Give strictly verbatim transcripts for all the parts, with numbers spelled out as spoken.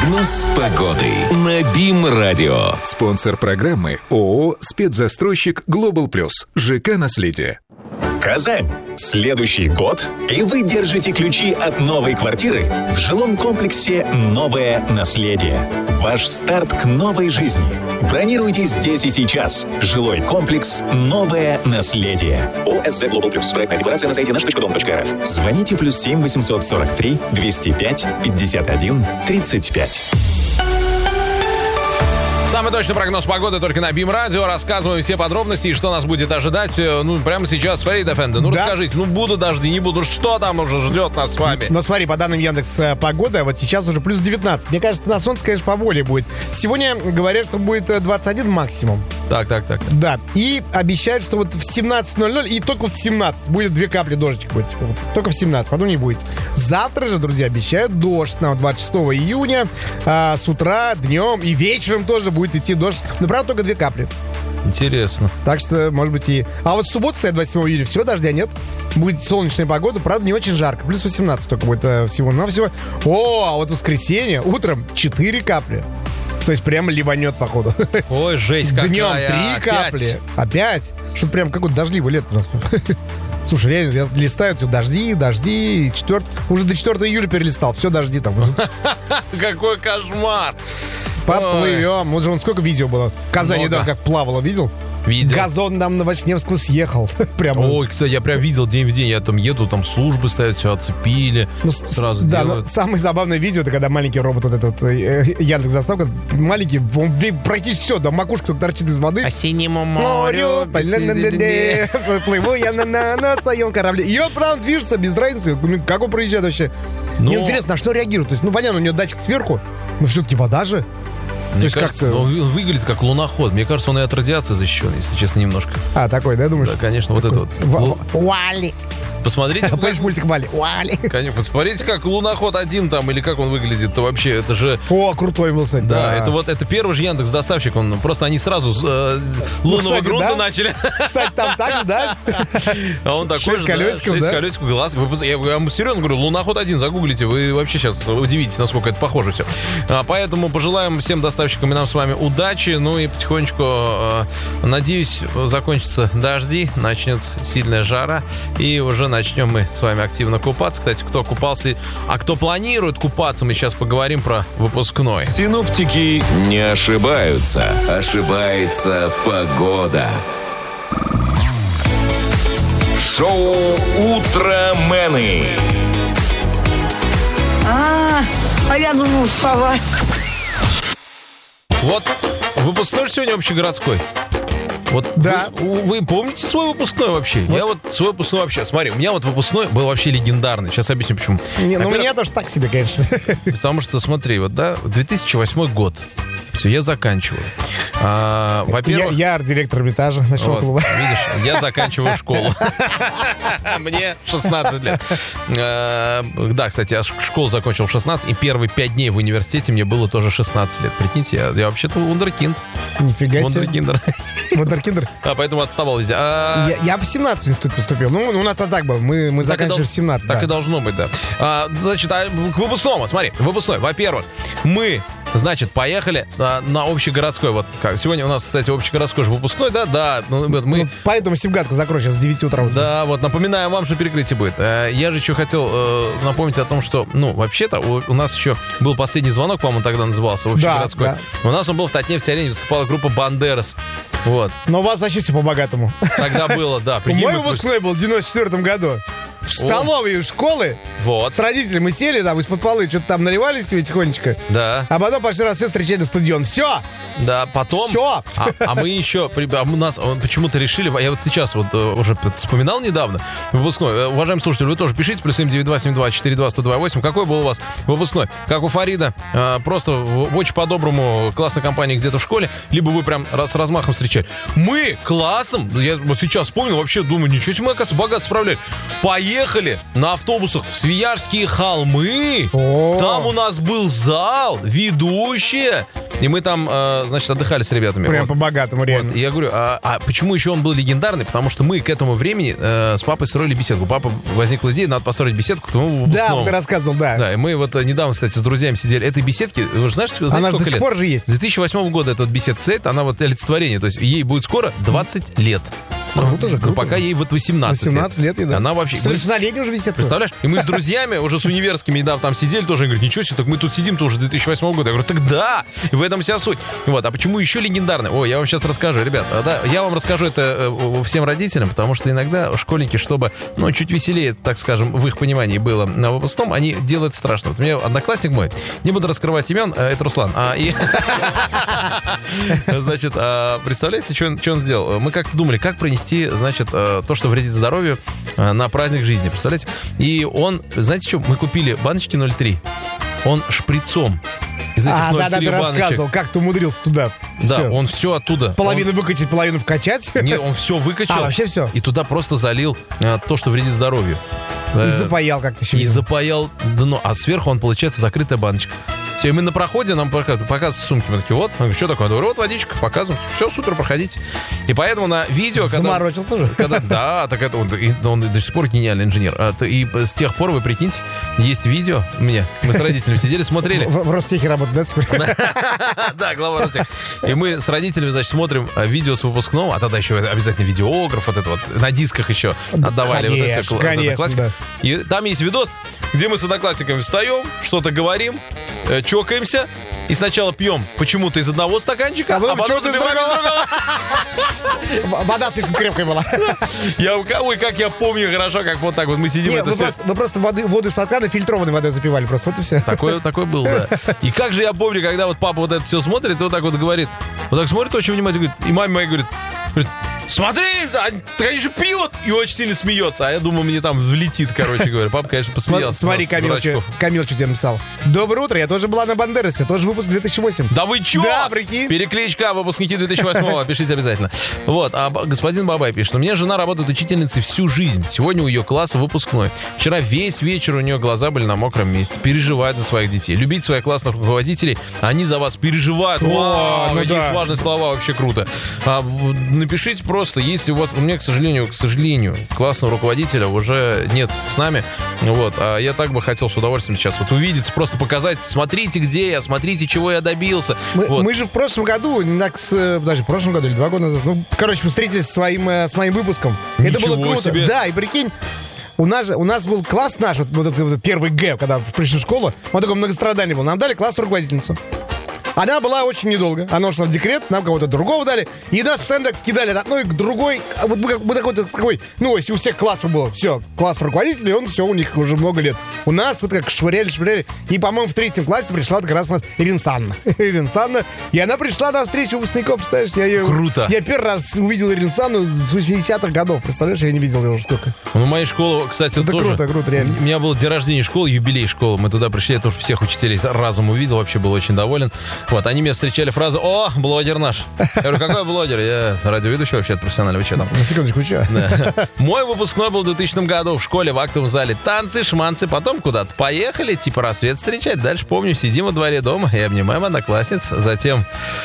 Прогноз погоды на БИМ-радио. Спонсор программы ООО «Спецзастройщик Глобал Плюс». ЖК «Наследие». Казань. Следующий год, и вы держите ключи от новой квартиры в жилом комплексе «Новое наследие». Ваш старт к новой жизни. Бронируйте здесь и сейчас. Жилой комплекс «Новое наследие». ОСЗ Global Plus. Проектная декларация на сайте наш точка дом точка рф. Звоните плюс семь восемьсот сорок три двести пять пятьдесят один тридцать пять. Самый точный прогноз погоды только на БИМ-радио. Рассказываем все подробности и что нас будет ожидать. Ну, прямо сейчас, Фарид Эфенди, ну, да? Расскажите, ну, будут дожди, не будут, что там уже ждет нас с вами? Ну, смотри, по данным Яндекс погода, вот сейчас уже плюс девятнадцать. Мне кажется, на солнце, конечно, поболее будет. Сегодня говорят, что будет двадцать один максимум. Так, так, так. Да, и обещают, что вот в семнадцать ноль ноль и только в семнадцать будет две капли дождичка будет. Вот, только в семнадцать, потом не будет. Завтра же, друзья, обещают дождь на двадцать шестого июня а, с утра, днем и вечером тоже будет идти дождь. Но, правда, только две капли. Интересно. Так что, может быть, и... А вот в субботу, кстати, двадцать седьмого июня, все, дождя нет. Будет солнечная погода, правда, не очень жарко. Плюс восемнадцать только будет э, всего-навсего. О, а вот в воскресенье утром четыре капли. То есть прямо ливанет, походу. Ой, жесть какая. Днем три капли. Опять? Что-то прям какое-то дождливое лето у нас. Слушай, реально, я листаю все дожди, дожди. Четверт... Уже до четвёртого июля перелистал. Все дожди там. Какой кошмар. Поплывем. Вот же вон сколько видео было. Казань недавно как плавала, видел? Видел. Газон нам на Вачневскую съехал. Прямо. Ой, кстати, я прям видел день в день. Я там еду, там службы стоят, все оцепили. Ну, сразу да, делают. Но самое забавное видео, это когда маленький робот, вот этот э, Яндекс.Заставка, маленький, он практически все, да, макушка только торчит из воды. По синему морю. Плыву я на, на, на своем корабле. И он, правда, движется без разницы. Как он проезжает вообще? Мне интересно, на что реагирует? То есть, ну, понятно, у него датчик сверху, но все-таки вода же. Мне То кажется, он выглядит как луноход. Мне кажется, он и от радиации защищен, если честно, немножко. А, такой, да, думаешь? Да, конечно, вот это вот. Вали. Посмотрите. Помнишь мультик Вали? Вали. Конечно, посмотрите, как луноход один там, или как он выглядит-то вообще. Это же... О, крутой был, кстати. Да, да. это вот, это первый же Яндекс.Доставщик. Он просто они сразу с э, лунного ну, кстати, грунта да? начали. Кстати, там так же, да? А он такой шесть же, колесиков, да? да? Шесть колесиков, глаз. Я вам серьезно говорю, луноход один, загуглите. Вы вообще сейчас удивитесь, насколько это похоже все. А, поэтому пожелаем всем доставщикам и нам с вами удачи. Ну и потихонечку, э, надеюсь, закончатся дожди, начнется сильная жара. И уже начнем мы с вами активно купаться. Кстати, кто купался, а кто планирует купаться, мы сейчас поговорим про выпускной. Синоптики не ошибаются. Ошибается погода. Шоу «Утромены». А, а я думал, сова. Вот выпускной же сегодня общегородской. Вот да. вы, вы помните свой выпускной вообще? Вот. Я вот свой выпускной вообще. Смотри, у меня вот выпускной был вообще легендарный. Сейчас объясню, почему. Не, ну у меня тоже так себе, конечно. Потому что, смотри, вот, да, две тысячи восьмой год. Все, я заканчиваю. А, во-первых... Я, я арт-директор Эрмитажа ночного вот, клуба. Видишь, я заканчиваю школу. Мне шестнадцать лет. А, да, кстати, я школу закончил в шестнадцать, и первые пять дней в университете мне было тоже шестнадцать лет. Прикиньте, я, я вообще-то вундеркинд. Нифига себе. Вундеркиндер. Вундеркиндер. А, поэтому отставал везде. А... Я, я в семнадцать в институт поступил. Ну, у нас так было. Мы, мы заканчивали в семнадцать. Так да. и должно быть, да. А, значит, а, к выпускному, смотри, выпускной. Во-первых, мы... Значит, поехали а, на общегородской. Вот как. Сегодня у нас, кстати, общегородской же выпускной, да? Да. Ну, мы... ну, поэтому Севгатку закрою сейчас с девяти утра. Да, вот, напоминаю вам, что перекрытие будет. Я же еще хотел э, напомнить о том, что, ну, вообще-то, у, у нас еще был последний звонок, по-моему, тогда назывался, общегородской. Да, да. У нас он был в Татнефть-арене, выступала группа «Бандерас». Вот. Но у вас вообще все по-богатому. Тогда было, да. Мой выпускной был в девяносто четвёртом году. В столовой школы. Вот. С родителями мы сели там из-под полы, что-то там наливали себе тихонечко. Да. А потом пошли раз все встречали на стадион. Все! Да, потом... Все! А, а мы еще... А у нас почему-то решили... Я вот сейчас вот уже вспоминал недавно выпускной. Уважаемые слушатели, вы тоже пишите. Плюс семь девять два семь два четыре два сто два восемь. Какой был у вас выпускной? Как у Фарида? Просто в очень по-доброму классной компании где-то в школе. Либо вы прям с размахом встречали. Мы классом... Я вот сейчас вспомнил, вообще думаю, ничего себе, мы, оказывается, богато справляли. Поехали на автобусах в Свияжские холмы. О-о-о. Там у нас был зал, ведущая. И мы там, э, значит, отдыхали с ребятами. Прям Вот. по-богатому, реально. Вот. И я говорю, а, а почему еще он был легендарный? Потому что мы к этому времени э, с папой строили беседку. Папа возникла идея, надо построить беседку к твоему Да, выпускному. ты рассказывал, да. Да, и мы вот э, недавно, кстати, с друзьями сидели. Этой беседки, вы же знаете, знаете Она же сколько до сих лет? пор же есть. С две тысячи восьмого года эта вот беседка стоит, она вот олицетворение. То есть ей будет скоро двадцать лет. Круто же, Ну, круто. пока ей вот восемнадцать, восемнадцать лет, и да. Она вообще... Совершеннолетний уже висит. Представляешь? И мы с друзьями, уже с универскими недавно там сидели, тоже говорят, ничего себе, так мы тут сидим-то уже две тысячи восьмого года. Я говорю, так да, и в этом вся суть. Вот, а почему еще легендарный? Ой, я вам сейчас расскажу, ребят. а, Да, я вам расскажу это э, всем родителям, потому что иногда школьники, чтобы, ну, чуть веселее, так скажем, в их понимании было на выпускном, они делают страшно. Вот у меня одноклассник мой, не буду раскрывать имен, э, это Руслан. А, и... Значит, а, представляете, что он, что он сделал? Мы как-то думали, как пронести, значит, э, то, что вредит здоровью, э, на праздник жизни, представляете? И он, знаете что, мы купили баночки ноль три, он шприцом из этих А, ноль да, да, три ты баночек. рассказывал, как ты умудрился туда. Да, Всё. он все оттуда. Половину выкачать, половину вкачать. Он, не, он все выкачал. А, вообще все. И туда просто залил э, то, что вредит здоровью. И Э, запаял как-то еще. И запаял дно. А сверху он, получается, закрытая баночка. Все, и мы на проходе, нам показывают, показывают сумки. Мы такие, вот, что такое? Я говорю, вот водичка, показываем. Все, супер, проходите. И поэтому на видео, когда... Заморочился же. Когда, да, так это он, и- он до сих пор гениальный инженер. А, то- И с тех пор, вы прикиньте, есть видео у меня. Мы с родителями сидели, смотрели. В, в Ростехе работает, да, теперь? Да, глава Ростех. И мы с родителями, значит, смотрим а, видео с выпускного, а тогда еще обязательно видеограф, вот это вот, на дисках еще отдавали. вот это всё, Конечно, вот это конечно, классика. да. И там есть видос, где мы с одноклассниками встаем, что-то говорим, э, чокаемся, и сначала пьем почему-то из одного стаканчика, А а потом потом почему-то из запиваем из другого. другого. В- Вода слишком крепкая была. Я, ой, как я помню хорошо, как вот так вот мы сидим. Нет, это вы всё- просто, вы просто воды, воду из-под крана фильтрованной водой запивали просто, вот и все. Такой, такой был, да. И как же я помню, когда вот папа вот это все смотрит, и вот так вот говорит, вот так смотрит очень внимательно, говорит, и маме моей говорит, говорит, смотри, а, конечно, пьет, и очень сильно смеется. А я думаю, мне там влетит, короче говоря. Папа, конечно, посмеялся. Смотри, с Камил, дурачков. что, Камил, что тебе написал. Доброе утро, я тоже была на Бандерасе, тоже выпуск две тысячи восемь. Да вы чё? Да, прикинь. Перекличка, выпускники две тысячи восьмого, пишите обязательно. Вот, а б- господин Бабай пишет, у меня жена работает учительницей всю жизнь. Сегодня у ее класса выпускной. Вчера весь вечер у нее глаза были на мокром месте. Переживает за своих детей. Любить своих классных руководителей, они за вас переживают. Вау, ну какие да. важные слова, вообще круто. А, в- напишите просто, если у вас, у меня, к сожалению, к сожалению, классного руководителя уже нет с нами. Вот, а я так бы хотел с удовольствием сейчас вот увидеться, просто показать, смотрите, где я, смотрите, чего я добился. Мы, Вот. мы же в прошлом году, так, с, э, даже в прошлом году или два года назад, ну, короче, мы встретились с, своим, э, с моим выпуском. Это Ничего было круто. себе. Да, и прикинь, у нас, же, у нас был класс наш, вот, вот этот вот первый Г, когда пришли в школу, вот такое многострадание было. Нам дали классную руководительницу. Она была очень недолго. Она ушла в декрет, нам кого-то другого дали. И нас постоянно так кидали от одной к другой. А Вот мы, как- мы такой, такой, ну, если у всех классов было, все, класс руководителей, он все, у них уже много лет. У нас вот как швыряли, швыряли. И, по-моему, в третьем классе пришла как раз у нас Ирина Санна. Ирина Санна. И она пришла на встречу выпускников, представляешь? Я ее, Круто. Я первый раз увидел Ирину Санну с восьмидесятых годов. Представляешь, я не видел ее уже столько. Ну, моя школа, кстати, вот Это тоже. круто, круто, реально. У меня был день рождения школы, юбилей школы. Мы туда пришли, я тоже всех учителей разом увидел, вообще был очень доволен. Вот, они меня встречали фразу: «О, блогер наш». Я говорю, какой блогер? Я радиоведущий вообще профессиональный, вы что там? На секундочку, что? Да. Мой выпускной был в двухтысячном году в школе, в актовом зале танцы, шманцы, потом куда-то поехали, типа рассвет встречать. Дальше, помню, сидим во дворе дома и обнимаем одноклассниц. Затем...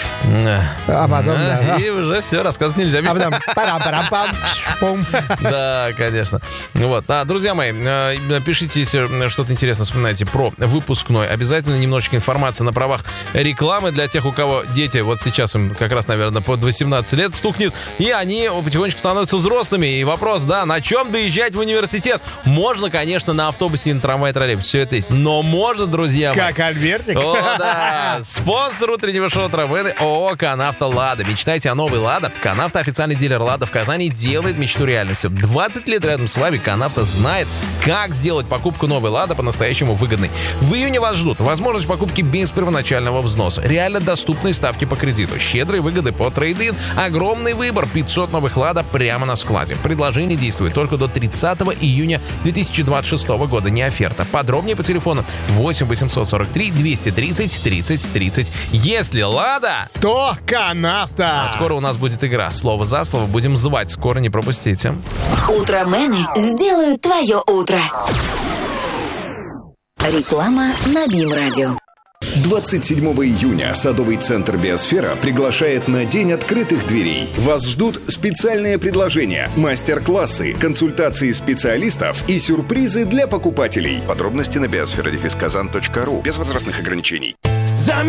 А потом, а, да. И уже все, рассказывать нельзя. А потом парам-парам-пам, пум. Да, конечно. Вот. А, друзья мои, э, пишите, если что-то интересное вспоминаете про выпускной. Обязательно немножечко информации на правах рекламы для тех, у кого дети, вот сейчас им как раз, наверное, под восемнадцать лет стукнет, и они потихонечку становятся взрослыми. И вопрос, да, на чем доезжать в университет? Можно, конечно, на автобусе, на трамвае, троллейбусе, все это есть. Но можно, друзья мои. Как Альбертик. О, да. Спонсор утреннего шоу «Утромены» ООО «Канавто Лада». Мечтайте о новой «Лада». «Канавто» — официальный дилер «Лада» в Казани, делает мечту реальностью. двадцать лет рядом с вами «Канавто» знает, как сделать покупку новой «Лада» по-настоящему выгодной. В июне вас ждут возможность покупки без первоначального взноса, реально доступные ставки по кредиту, щедрые выгоды по трейд-ин, огромный выбор, пятьсот новых «Лада» прямо на складе. Предложение действует только до тридцатого июня две тысячи двадцать шестого года, не оферта. Подробнее по телефону восемь восемьсот сорок три двести тридцать тридцать тридцать. Если «Лада», То Канавто. а скоро у нас будет игра. Слово за слово будем звать. Скоро не пропустите. Утромены сделают твое утро. Реклама на БИМ-радио. двадцать седьмого июня садовый центр «Биосфера» приглашает на День открытых дверей. Вас ждут специальные предложения, мастер-классы, консультации специалистов и сюрпризы для покупателей. Подробности на биосфера дефис казан точка ру. Без возрастных ограничений.